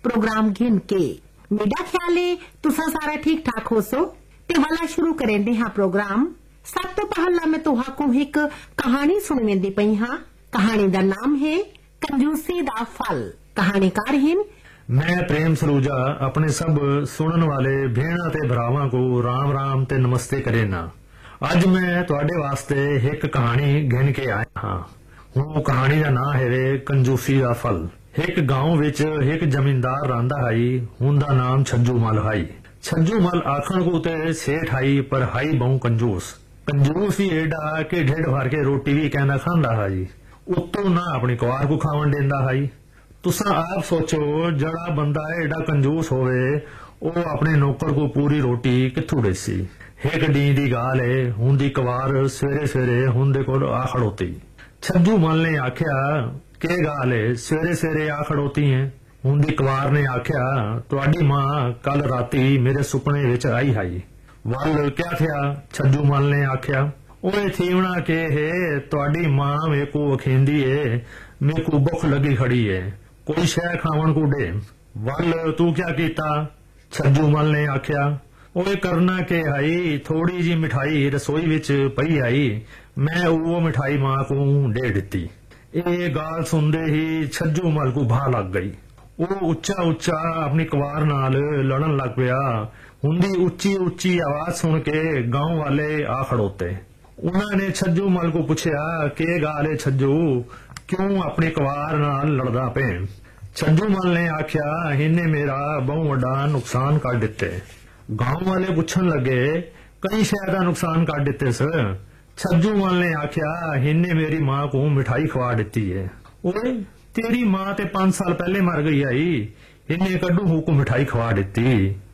Programme घिन के। मेरा ख्याल है तुसा सारा ठीक ठाक हो सो ते वाला शुरू करेंदे हाँ प्रोग्राम। सब तो पहला मैं तुहाको एक कहानी सुनवेंदी पई हाँ। कहानी दा नाम है कंजूसी दा फल। कहानीकार हिन मैं प्रेम सरूजा अपने सब सुनन वाले भेणा ते भरावां को राम राम ते नमस्ते करे ना। अज मैं तुहाडे वास्ते एक कहानी घिन के आया हाँ। हूँ कहानी दा नाम है कंजूसी दा फल। एक गांव विच एक जमींदार रहिंदा हाई, हुंदा नाम छज्जू मल हाई। छज्जू मल आखण को ते सेठ हाई पर हाई बहु कंजूस। कंजूस ही एडा के ढिड भर के रोटी भी कहना खांदा हाई, उत्तों ना अपनी कुआर को खावन देंदा हाई। तुसा आप सोचो जड़ा बंदा एडा कंजूस होवे ओ अपने नौकर को पूरी रोटी किथों देसी। एक डी दी गाल है, हुंदी कुवार सवेरे सवेरे हुंदे कोल आ खड़ोती। छज्जू मल ने आख्या के गाल है सवेरे सवेरे आ खड़ोती है। हुंदी कुवार ने आख्या तुहाडी मां कल राती मेरे सुपने विच आई हाई। वल क्या थिया? छज्जू मल ने आख्या ओए थीवना के है तुहाडी मां मेरे को अखेंदी है मेरे को भुख लगी खड़ी है, कोई शह खावन को दे। वल तू क्या कीता? छज्जू मल ने आख्या ओए करना के आई थोड़ी जी मिठाई रसोई विच पई आई, मैं वो मिठाई मां को दे दिती। ये गाल सुनदे ही छज्जू मल को भा लग गई। वो उच्चा उच्चा अपनी कुवार नाल लड़न लग पिया। हुंदी उच्ची उच्ची आवाज सुन के गांव वाले आ खड़ोते। उन्होंने छज्जू मल को पूछया के गाल है छज्जू, क्यों अपनी कुवार नाल लड़दा पे? छज्जू मल ने आख्या इन्हें मेरा बहु वड्डा नुकसान कर दिते। गांव वाले पूछन लगे कई शय दा नुकसान कर दिते सर। छज्जू मल ने आख्या इन्हें मेरी मां को मिठाई खवा दिती है। ओए तेरी मां ते 5 साल पहले मर गई आई, इन्हें कड्डू हूं को मिठाई खवा दिती।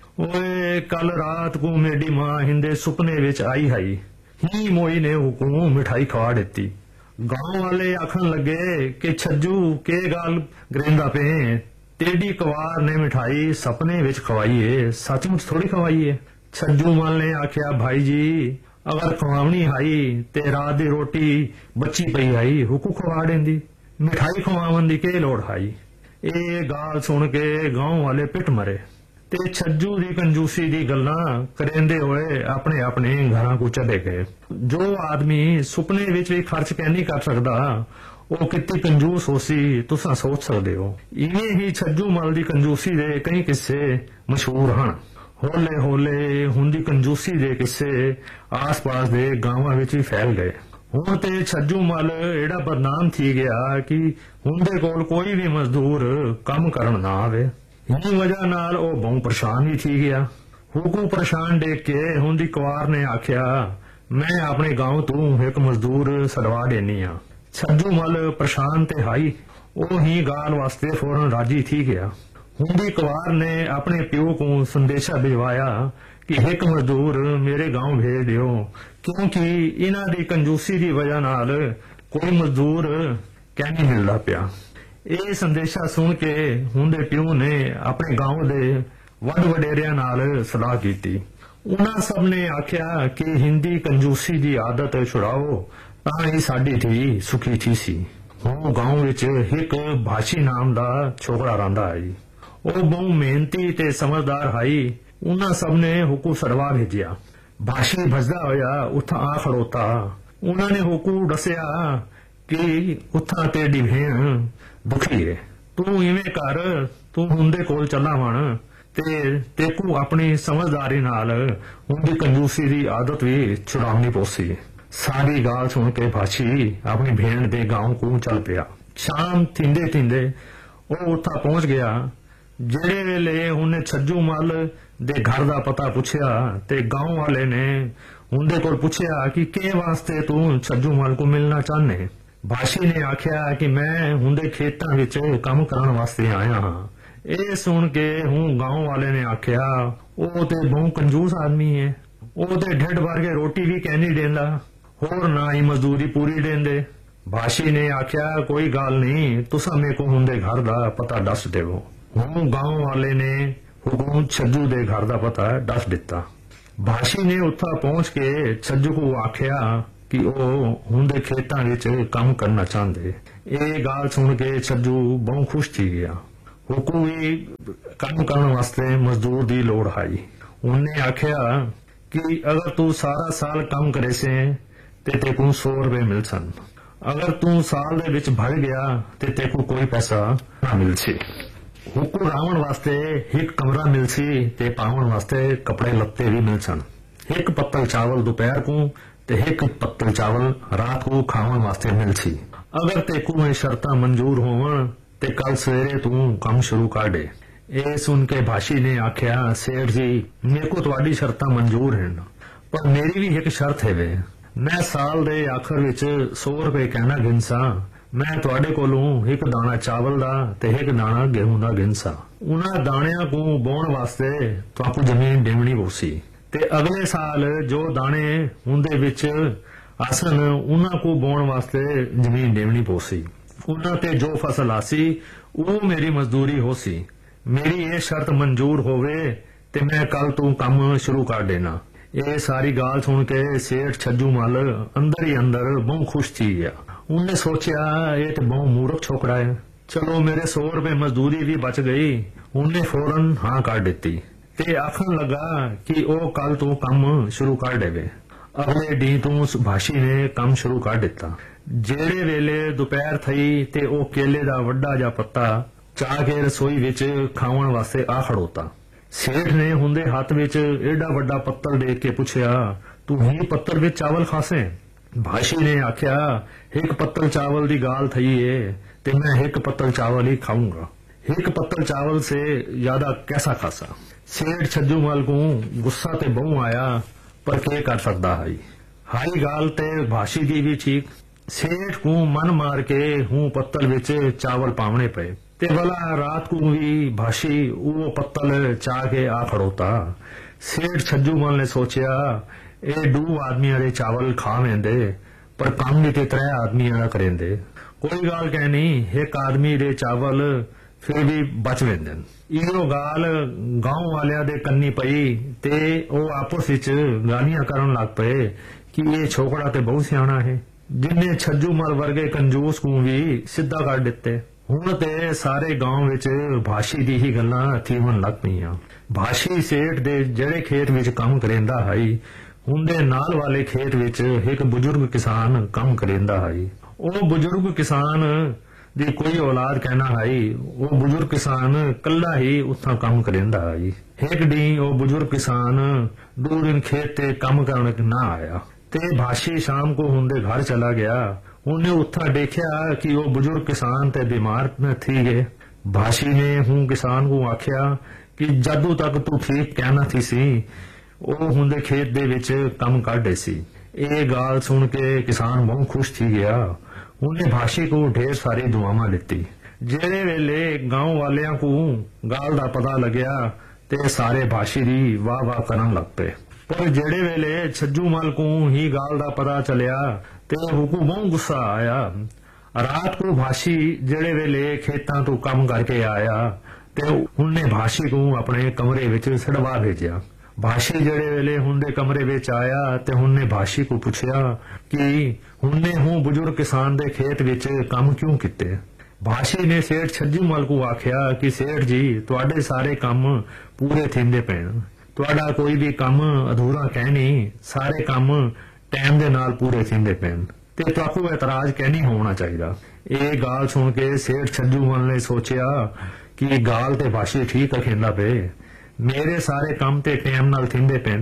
ओए कल रात को मेरी मां हिंदे सुपने विच आई हाई, ही मोई ने हुकूम मिठाई खवा दिती। गांव वाले आखन लगे कि छज्जू के गाल गरेंदा पे, तेरी कुवार ने मिठाई सपने विच खवाई है, सचमुच थोड़ी खवाई है। छज्जू मल ने आख्या भाई जी अगर खवावनी हाई ते रात दी रोटी बची पई आई हुकू खवा देंदी, मिठाई खवावन दी के लोड़ हाई। ए गाल सुन के गांव वाले पिट मरे ते छज्जू दी कंजूसी दी गल्लां करेंदे होए अपने अपने घरां को चले गए। जो आदमी सुपने विच भी खर्च कै नहीं कर सकदा वो कितनी कंजूस होसी तुसां सोच सकदे हो। इवें ही छज्जू मल दी कंजूसी दे कई किस्से मशहूर हन। होले होले हुंदी कंजूसी दे किस्से आस पास दे गांवां विच भी फैल गए। हुण ते छज्जू मल एड़ा बदनाम थी गया कि हुंदे कोल कोई भी मजदूर काम करन ना आवे। इन्हीं वजह नाल ओ बहु परेशान ही थी गया। हुकू परेशान देख के हुंदी कुवार ने आख्या मैं अपने गांव तू एक मजदूर सड़वा देनी आ। छज्जू मल परेशान ते हाई ओ ही गाल वास्ते फौरन राजी थी गया। हुंदी कुवार ने अपने प्यो को संदेशा भिजवाया कि एक मजदूर मेरे गांव भेज दियो, क्योंकि इन्हां दी कंजूसी दी वजह नाल कोई मजदूर कै नहीं मिलदा पिया। ਇਹ ਸੰਦੇਸ਼ਾ ਸੁਣ ਕੇ ਹੁੰਦੇ ਪਿਓ ਨੇ ਆਪਣੇ ਗਾਂਵ ਦੇ ਵੱਡ ਵਡੇਰਿਆਂ ਨਾਲ ਸਲਾਹ ਕੀਤੀ। ਉਹਨਾਂ ਸਭ ਨੇ ਆਖਿਆ ਕਿ ਹਿੰਦੀ ਕੰਜੂਸੀ ਦੀ ਆਦਤ ਛੁਡਾਓ ਤਾਂ ਹੀ ਸਾਡੀ ਧੀ ਸੁਖੀ ਥੀ ਸੀ। ਉਹ ਗਾਂਵ ਵਿੱਚ ਇੱਕ ਭਾਸ਼ੀ ਨਾਮ ਦਾ ਛੋਕਰਾ ਰਹਿੰਦਾ ਹੈ। ਉਹ ਬਹੁਤ ਮਿਹਨਤੀ ਤੇ ਸਮਝਦਾਰ ਹੈ। ਉਹਨਾਂ ਸਭ ਨੇ ਹੁਕੂ ਸੜਵਾ ਭੇਜਿਆ। ਭਾਸ਼ੀ ਭਜਦਾ ਹੋਇਆ ਉੱਥਾਂ ਆ ਖੜੋਤਾ। ਉਹਨਾਂ ਨੇ ਹੁਕੂ ਦੱਸਿਆ ਕਿ ਉੱਥਾਂ ਤੇਰੀ ਭੈਣ दुखी है, तू इवें कर तू हुंदे कोल चला वण ते तेकू अपनी समझदारी नाल हुंदी कंजूसी दी आदत भी छुड़ावनी पोसी। सारी गाल सुन के भाषी अपनी भेण दे गांव को चल पिया। शाम थींदे थींदे ओ उत्था पहुंच गया। जेड़े वेले उन्हें छज्जू मल दे घर दा पता पूछया ते गांव वाले ने हुंदे कोल पूछया कि के वास्ते तू छज्जू मल को मिलना चाहने। भाषी ने आख्या कि मैं हुंदे खेतां विच काम करन वास्ते आया हां। ਇਹ ਸੁਣ ਕੇ हूं गांव वाले ने आख्या ਉਹ ਤੇ ਬਹੁਤ ਕੰਜੂਸ ਆਦਮੀ ਹੈ, ਉਹ ਤੇ ਢਿੱਡ ਭਰ ਕੇ ਰੋਟੀ ਵੀ ਕਹਿ ਦੇਂਦਾ, ਹੋਰ ਨਾ ਹੀ ਮਜ਼ਦੂਰੀ ਪੂਰੀ ਦੇਂਦੇ। भाषी ने आख्या कोई गाल नहीं, तुसा मेरे को हुंदे घर दा पता दस देवो। हूं गांव वाले ने हुकूम छज्जू दे घर दा पता दस दिता। भाषी ने उत्था पहुंच के छज्जू को आख्या कि ओ हुंदे खेतां विच काम करना चाहंदे। ये गाल सुन के छज्जू बहुत खुश थी गया। हुकू भी ਕੰਮ ਕਰਨ ਵਾਸਤੇ ਮਜ਼ਦੂਰ ਦੀ ਲੋੜ ਆਈ। ਉਹਨੇ ਆਖਿਆ ਕਿ ਅਗਰ ਤੂੰ ਸਾਰਾ ਸਾਲ ਕੰਮ ਕਰੇ ਸੇ ਤੇ ਤੈਨੂੰ 100 ਰੁਪਏ ਮਿਲ ਸਨ, ਅਗਰ ਤੂੰ ਸਾਲ ਦੇ ਵਿੱਚ ਭੜ ਗਿਆ ਤੇ ਤੈਨੂੰ ਕੋਈ ਪੈਸਾ ਨਾ ਮਿਲ ਸੀ। ਹੁਕੂ ਰਾਵਣ ਵਾਸਤੇ ਇੱਕ ਕਮਰਾ ਮਿਲ ਸੀ ਤੇ ਪਾਉਣ ਵਾਸਤੇ ਕੱਪੜੇ ਲੱਤੇ ਵੀ ਮਿਲ ਸਨ। ਇੱਕ ਪੱਤਲ ਚਾਵਲ ਦੁਪਹਿਰ ਨੂੰ ਤੇ ਇੱਕ ਪੱਤਲ ਚਾਵਲ ਰਾਤ ਨੂੰ ਖਾਣ ਵਾਸਤੇ ਮਿਲ ਸੀ। ਅਗਰ ਤੈਨੂੰ ਇਹ ਸ਼ਰਤਾਂ ਮਨਜ਼ੂਰ ਹੋਵਣ ਤੇ ਕੱਲ ਸਵੇਰੇ ਤੂੰ ਕੰਮ ਸ਼ੁਰੂ ਕਰ ਦੇ। ਇਹ ਸੁਣ ਕੇ ਭਾਸ਼ੀ ਨੇ ਆਖਿਆ, ਸੇਠ ਜੀ ਮੇਰੇ ਕੋ ਤੁਹਾਡੀ ਸ਼ਰਤਾਂ ਮਨਜ਼ੂਰ ਹਨ, ਪਰ ਮੇਰੀ ਵੀ ਇੱਕ ਸ਼ਰਤ ਹੈ ਵੇ। ਮੈਂ ਸਾਲ ਦੇ ਆਖਰ ਵਿੱਚ 100 ਰੁਪਏ ਕਹਿਣਾ ਗਿਣਸਾਂ। ਮੈਂ ਤੁਹਾਡੇ ਕੋਲੋਂ ਇੱਕ ਦਾਣਾ ਚਾਵਲ ਦਾ ਤੇ ਇੱਕ ਦਾਣਾ ਗੇਹੂੰ ਦਾ ਗਿਣਸਾਂ। ਉਹਨਾਂ ਦਾਣਿਆਂ ਨੂੰ ਬੋਣ ਵਾਸਤੇ ਤੁਹਾਨੂੰ ਜ਼ਮੀਨ ਦੇਵਣੀ ਪਊਸੀ ਤੇ ਅਗਲੇ ਸਾਲ ਜੋ ਦਾਣੇ ਉਹਦੇ ਵਿੱਚ ਆਸਨ ਉਹਨਾਂ ਕੋ ਬੋਣ ਵਾਸਤੇ ਜ਼ਮੀਨ ਦੇਵਣੀ ਪਊਸੀ। ਉਹਨਾਂ ਤੇ ਜੋ ਫਸਲ ਆਸੀ ਉਹ ਮੇਰੀ ਮਜ਼ਦੂਰੀ ਹੋਸੀ। ਮੇਰੀ ਇਹ ਸ਼ਰਤ ਮਨਜ਼ੂਰ ਹੋਵੇ ਤੇ ਮੈਂ ਕੱਲ ਤੋਂ ਕੰਮ ਸ਼ੁਰੂ ਕਰ ਦੇਣਾ। ਇਹ ਸਾਰੀ ਗੱਲ ਸੁਣ ਕੇ ਸੇਠ ਛੱਜੂ ਮਲ ਅੰਦਰ ਹੀ ਅੰਦਰ ਬਹੁਤ ਖੁਸ਼ ਸੀ ਗਿਆ। ਉਹਨੇ ਸੋਚਿਆ ਇਹ ਤੇ ਬਹੁਤ ਮੂਰਖ ਛੋਕਰਾ ਹੈ, ਚਲੋ ਮੇਰੇ 100 ਰੁਪਏ ਮਜ਼ਦੂਰੀ ਵੀ ਬਚ ਗਈ। ਉਹਨੇ ਫੌਰਨ ਹਾਂ ਕਰ ਦਿੱਤੀ ਤੇ ਆਖਣ ਲੱਗਾ ਕਿ ਉਹ ਕੱਲ ਤੋਂ ਕੰਮ ਸ਼ੁਰੂ ਕਰ ਦੇਵੇ। ਅਗਲੇ ਦਿਨ ਤੋਂ ਭਾਸ਼ੀ ਨੇ ਕੰਮ ਸ਼ੁਰੂ ਕਰ ਦਿੱਤਾ। ਜਿਹੜੇ ਵੇਲੇ ਦੁਪਹਿਰ ਥਈ ਤੇ ਉਹ ਕੇਲੇ ਦਾ ਵੱਡਾ ਜਿਹਾ ਪੱਤਾ ਚਾਹ ਕੇ ਰਸੋਈ ਵਿੱਚ ਖਾਣ ਵਾਸਤੇ ਆ ਖੜੋਤਾ। ਸੇਠ ਨੇ ਹੁੰਦੇ ਹੱਥ ਵਿੱਚ ਏਡਾ ਵੱਡਾ ਪੱਤਲ ਦੇਖ ਕੇ ਪੁੱਛਿਆ, ਤੂੰ ਹੀ ਪੱਤਲ ਵਿੱਚ ਚਾਵਲ ਖਾਸੇ? ਭਾਸ਼ੀ ਨੇ ਆਖਿਆ, ਇੱਕ ਪੱਤਲ ਚਾਵਲ ਦੀ ਗਾਲ ਥਈ ਏ ਤੇ ਮੈਂ ਇੱਕ ਪੱਤਲ ਚਾਵਲ ਹੀ ਖਾਊਂਗਾ। ਇੱਕ ਪੱਤਲ ਚਾवल से ज्यादा कैसा खासा। सेठ छज्जू माल को गुस्सा ते बहु आया, पर के कर सकता है। हाई गाल ते भाषी दी भी ठीक। सेठ को मन मार के हूं पत्तल विच चावल पावने पे ते भला रात को भी भाषी वो पत्तल चाह के आ खड़ोता। सेठ छज्जू माल ने सोचिया ए 2 आदमी वाले चावल खा वेंदे, पर काम भी ते 3 आदमी वाला करेंदे। कोई गाल कहनी, एक आदमी दे चावल फिर भी बच वेंदे। इहो गाल गांव वालिया दे कन्नी पई ते ओ आपस विच गालियां करन लग पे कि ये छोकरा ते बहुत सियाणा है, जिन्ने छज्जू मल वर्गे कंजूस को भी सिद्धा कर दिते। हुण ते सारे गांव विच भाषी दी ही गल्लां थीवन लग पईयां। भाषी सेठ दे ਜਿਹੜੇ खेत विच काम करेंदा है, उनदे नाल वाले खेत विच एक बुजुर्ग किसान काम करेंदा है। ओ बुजुर्ग किसान दी कोई औलाद कहना है, वो बुजुर्ग किसान कल्ला ही उत्था काम करेंदा है। एक दिन वो बुजुर्ग किसान 2 दिन खेत ते काम करने ना आया ते भाषी शाम को उनके घर चला गया। उन्हें उत्था देखा कि वो बुजुर्ग किसान ते बीमार थी गए। भाषी ने हूं किसान को आख्या कि जदों तक तू ठीक कहना थी सी, वो उनके खेत दे विच काम कर दे सी। ये गाल सुन के किसान बहुत खुश थी गया। उन्हें भाषी को ढेर सारी दुआवां दिती। जेड़े वेले गांव वालियां को गाल दा पता लग्या ते सारे भाषी दी वाह वाह करन लग पे। पर जेड़े वेले छज्जू मल को ही गाल दा पता चलिया ते हुकू बहुत गुस्सा आया। रात को भाषी जेड़े वेले खेतां तो काम करके आया ते उन्हें भाषी को अपने कमरे विच छड़वा भेजा। भाषी जेड़े वेले हुंदे कमरे विच आया ते हुन्ने भाषी को पूछया कि हुन्ने हूं बुजुर्ग किसान दे खेत विच काम क्यों किते। भाषी ने सेठ छज्जू मल को आख्या कि सेठ जी तुहाडे सारे काम पूरे थिंदे पैण, तुहाडा कोई भी काम अधूरा कहनी, सारे काम टाइम दे नाल पूरे थिंदे पैण ते तुहाकू एतराज कहनी होना चाहिदा। ये गाल सुन के सेठ छज्जू मल ने सोचिया कि गाल ते भाषी ठीक अखेंदा पे, मेरे सारे काम ते टाइम नाल थिंदे पैन।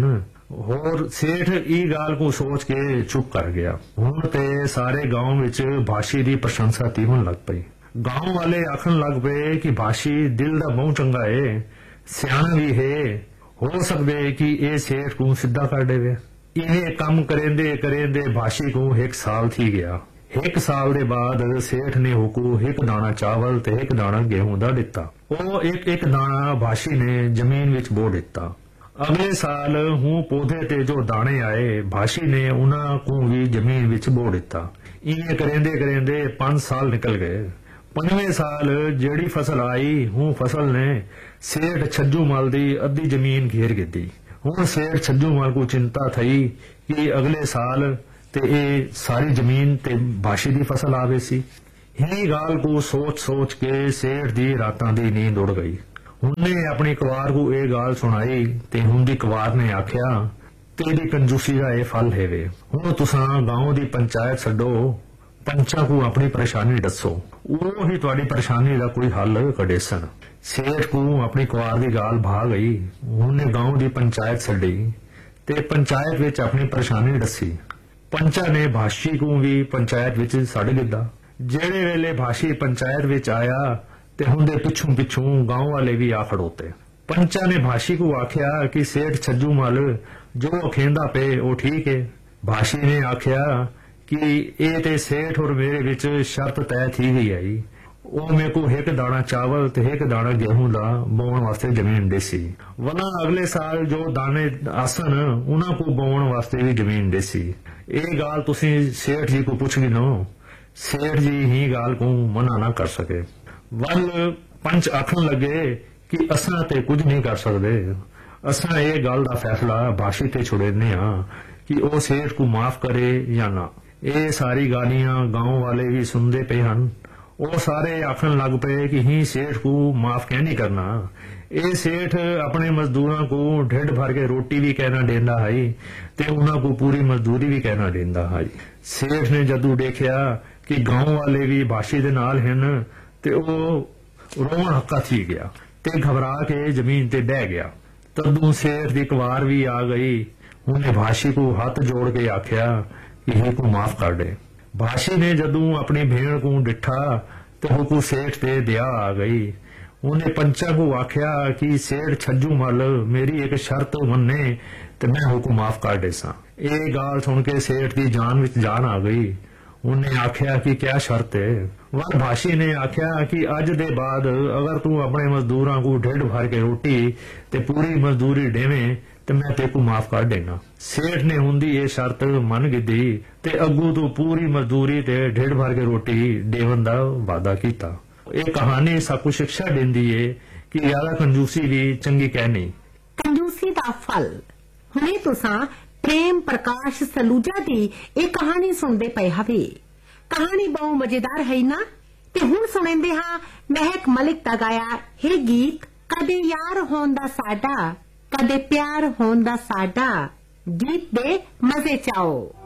और सेठ ई गाल को सोच के चुप कर गया। हुण ते सारे गांव विच भाषी दी प्रशंसा तीवन लग पई। गांव वाले आखन लग पे कि भाषी दिल दा बहुत चंगा है, सियाणा भी है, हो सकदे कि ए सेठ को सिद्धा कर देवे। इहे काम करेंदे करेंदे भाषी को 1 साल थी गया। 1 साल दे बाद सेठ ने हुकू 1 दाना चावल ते 1 दाना गेहूं दा दिता। ਉਹ ਇੱਕ ਦਾਣਾ ਭਾਸ਼ੀ ਨੇ ਜ਼ਮੀਨ ਵਿੱਚ ਬੋ ਦਿੱਤਾ। ਅਗਲੇ ਸਾਲ ਹੂੰ ਪੌਦੇ ਤੇ ਜੋ ਦਾਣੇ ਆਏ, ਭਾਸ਼ੀ ਨੇ ਉਹਨਾਂ ਨੂੰ ਵੀ ਜ਼ਮੀਨ ਵਿੱਚ ਬੋ ਦਿੱਤਾ। ਇਹ ਕਰੇਂਦੇ ਕਰੇਂਦੇ 5 ਸਾਲ ਨਿਕਲ ਗਏ। 5ਵੇਂ ਸਾਲ ਜਿਹੜੀ ਫਸਲ ਆਈ, ਹੂੰ ਫਸਲ ਨੇ ਸੇਠ ਛੱਜੂ ਮਲ ਦੀ ਅੱਧੀ ਜ਼ਮੀਨ ਘੇਰ ਦਿੱਤੀ। ਹੁਣ ਸੇਠ ਛੱਜੂ ਮਲ ਨੂੰ ਚਿੰਤਾ ਥਈ ਕਿ ਅਗਲੇ ਸਾਲ ਤੇ ਇਹ ਸਾਰੀ ਜ਼ਮੀਨ ਤੇ ਭਾਸ਼ੀ ਦੀ ਫਸਲ ਆਵੇ ਸੀ। ही गाल को सोच सोच के सेठ दी रातां दी नींद उड़ गई। ਉਹਨੇ ਆਪਣੀ ਕੁਵਾਰ ਨੂੰ ਇਹ ਗੱਲ ਸੁਣਾਈ ਤੇ ਹੁੰਦੀ ਕੁਵਾਰ ਨੇ ਆਖਿਆ ਤੇਰੀ ਕੰਜੂਸੀ ਦਾ ਇਹ ਫਲ ਹੈਵੇ। ਹੁਣ ਤੁਸਾਂ ਗਾਉਂ ਦੀ ਪੰਚਾਇਤ ਛੱਡੋ, ਪੰਚਾਂ ਨੂੰ ਆਪਣੀ ਪਰੇਸ਼ਾਨੀ ਦੱਸੋ, ਉਹ ਹੀ ਤੁਹਾਡੀ ਪਰੇਸ਼ਾਨੀ ਦਾ ਕੋਈ ਹੱਲ ਕੱਢੇ ਸਨ। ਸੇਠ ਨੂੰ ਆਪਣੀ ਕੁਵਾਰ ਦੀ ਗੱਲ ਭਾ ਗਈ। ਉਹਨੇ ਗਾਉਂ ਦੀ ਪੰਚਾਇਤ ਛੱਡੀ ਤੇ ਪੰਚਾਇਤ ਵਿੱਚ ਆਪਣੀ ਪਰੇਸ਼ਾਨੀ ਦੱਸੀ। ਪੰਚਾਂ ਨੇ ਭਾਸ਼ੀ ਨੂੰ ਵੀ ਪੰਚਾਇਤ ਵਿੱਚ ਛੱਡ ਦਿੱਤਾ। ਜਿਹੜੇ ਵੇਲੇ ਭਾਸ਼ੀ ਪੰਚਾਇਤ ਵਿੱਚ ਆਇਆ ਤੇ ਹੁੰਦੇ ਪਿੱਛੋਂ ਗਾਉਂ ਵਾਲੇ ਵੀ ਆ ਖੜੋਤੇ। ਪੰਚਾਂ ਨੇ ਭਾਸ਼ੀ ਨੂੰ ਆਖਿਆ ਕਿ ਸੇਠ ਛੱਜੂ ਮਲ ਜੋ ਅਖੇਂਦਾ ਪਏ ਉਹ ਠੀਕ ਹੈ। ਭਾਸ਼ੀ ਨੇ ਆਖਿਆ ਕਿ ਇਹ ਤੇ ਸੇਠ ਔਰ ਮੇਰੇ ਵਿੱਚ ਸ਼ਰਤ ਤੈਅ ਥੀ ਗਈ ਆਈ। ਉਹ ਮੇਰੇ ਕੋ ਇੱਕ ਦਾਣਾ ਚਾਵਲ ਤੇ ਇੱਕ ਦਾਣਾ गेहूं ਦਾ ਬੋਣ ਵਾਸਤੇ ਜ਼ਮੀਨ ਦੇਸੀ। ਵਨਾ ਅਗਲੇ ਸਾਲ ਜੋ ਦਾਣੇ ਆਸਨ ਉਹਨਾਂ ਕੋ ਬੋਣ ਵਾਸਤੇ ਵੀ ਜ਼ਮੀਨ ਦੇਸੀ। ਇਹ ਗੱਲ ਤੁਸੀਂ ਸੇਠ ਜੀ ਕੋ ਪੁੱਛ ਗਿਨੋ। ਸੇਠ ਜੀ ਹੀ ਗੱਲ ਕੋ ਮਨਾ ਨਾ ਕਰ ਸਕੇ। ਵੱਲ ਪੰਚ ਆਖਣ ਲੱਗੇ ਕਿ ਅਸਾਂ ਤੇ ਕੁਝ ਨਹੀਂ ਕਰ ਸਕਦੇ। ਅਸਾਂ ਇਹ ਗੱਲ ਦਾ ਫੈਸਲਾ ਭਾਸ਼ੀ ਤੇ ਛੁੜੇਨੇ ਆ ਕਿ ਉਹ ਸੇਠ ਕੋ ਮਾਫ ਕਰੇ ਜਾਂ ਨਾ। ਇਹ ਸਾਰੀ ਗਾਲੀਆਂ ਗਾਉਂ ਵਾਲੇ ਵੀ ਸੁਣਦੇ ਪਏ ਹਨ। ਉਹ ਸਾਰੇ ਆਖਣ ਲੱਗ ਪਏ ਕਿ ਹੀ ਸੇਠ ਕੋ ਮਾਫ ਕਿਉਂ ਨਹੀਂ ਕਰਨਾ। ਇਹ ਸੇਠ ਆਪਣੇ ਮਜ਼ਦੂਰਾਂ ਕੋ ਢਿੱਡ ਭਰ ਕੇ ਰੋਟੀ ਵੀ ਕਹਿਣਾ ਦੇਂਦਾ ਹੈ ਤੇ ਉਹਨਾਂ ਕੋ ਪੂਰੀ ਮਜ਼ਦੂਰੀ ਵੀ ਕਹਿਣਾ ਦੇਂਦਾ ਹੈ। ਸੇਠ ਨੇ ਜਦੋਂ ਦੇਖਿਆ ਕਿ ਗਾਉਂ ਵਾਲੇ ਵੀ ਭਾਸ਼ੀ ਦੇ ਨਾਲ ਹਨ ਤੇ ਉਹ ਰੋਣ ਹੱਕਾ ਥੀ ਗਿਆ ਤੇ ਘਬਰਾ ਕੇ ਜ਼ਮੀਨ ਤੇ ਡਹਿ ਗਿਆ। ਤਦੋਂ ਸੇਠ ਦੀ ਕੁਵਾਰ ਵੀ ਆ ਗਈ। ਉਹਨੇ ਭਾਸ਼ੀ ਕੋ ਹੱਥ ਜੋੜ ਕੇ ਆਖਿਆ ਕਿ ਇਹ ਕੋ ਮਾਫ ਕਰ ਦੇ। ਭਾਸ਼ੀ ਨੇ ਜਦੋਂ ਆਪਣੀ ਭੇਣ ਕੋ ਡਿੱਠਾ ਤੇ ਉਹ ਕੋ ਸੇਠ ਤੇ ਦਇਆ ਆ ਗਈ। ਉਹਨੇ ਪੰਚਾਂ ਕੋ ਆਖਿਆ ਕਿ ਸੇਠ ਛੱਜੂ ਮਲ ਮੇਰੀ ਇੱਕ ਸ਼ਰਤ ਮੰਨੇ ਤੇ ਮੈਂ ਉਹ ਕੋ ਮਾਫ ਕਰ ਦੇਸਾਂ। ਇਹ ਗੱਲ ਸੁਣ ਕੇ ਸੇਠ ਦੀ ਜਾਨ ਵਿੱਚ ਜਾਨ ਆ ਗਈ। ਉਹਨੇ ਆਖਿਆ ਕਿ ਕਿਆ ਸ਼ਰਤ ਹੈ। ਵਰ ਭਾਸ਼ੀ ਨੇ ਆਖਿਆ ਕਿ ਅੱਜ ਦੇ ਬਾਅਦ ਅਗਰ ਤੂੰ ਆਪਣੇ ਮਜ਼ਦੂਰਾਂ ਕੋ ਢਿੱਡ ਭਰ ਕੇ ਰੋਟੀ ਤੇ ਪੂਰੀ ਮਜ਼ਦੂਰੀ ਦੇਵੇਂ ਤੇ ਮੈਂ ਤੇ ਕੋ ਮਾਫ ਕਰ ਦੇਣਾ। ਸੇਠ ਨੇ ਹੁੰਦੀ ਇਹ ਸ਼ਰਤ ਮੰਨ ਗਈ ਤੇ ਅੱਗੂ ਤੋਂ ਪੂਰੀ ਮਜ਼ਦੂਰੀ ਤੇ ਢਿੱਡ ਭਰ ਕੇ ਰੋਟੀ ਦੇਵਨ ਦਾ ਵਾਅਦਾ ਕੀਤਾ। ਇਹ ਕਹਾਣੀ ਸਭ ਕੁ ਸਿੱਖਿਆ ਦਿੰਦੀ ਏ ਕਿ ਜ਼ਿਆਦਾ ਕੰਜੂਸੀ ਵੀ ਚੰਗੀ ਕਹਿ ਕੰਜੂਸੀ ਦਾ ਫਲ। ਹੁਣੇ ਤੁਸਾਂ ਪ੍ਰੇਮ ਪ੍ਰਕਾਸ਼ ਸਲੂਜਾ ਦੀ ਇਹ ਕਹਾਣੀ ਸੁਣਦੇ ਪਏ ਹਵੇ। ਕਹਾਣੀ ਬਹੁਤ ਮਜ਼ੇਦਾਰ ਹੈ ਨਾ। ਤੇ ਹੁਣ ਸੁਣਦੇ ਹਾਂ ਮਹਿਕ ਮਲਿਕ ਦਾ ਗਾਇਆ ਇਹ ਗੀਤ ਕਦੇ ਯਾਰ ਹੋਣ ਦਾ ਸਾਡਾ, ਕਦੇ ਪਿਆਰ ਹੋਣ ਦਾ ਸਾਡਾ। ਗੀਤ ਦੇ ਮਜ਼ੇ ਚਾਓ।